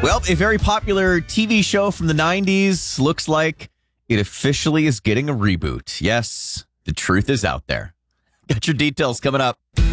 Well, a very popular TV show from the 90s looks like it officially is getting a reboot. Yes, the truth is out there. Got your details coming up.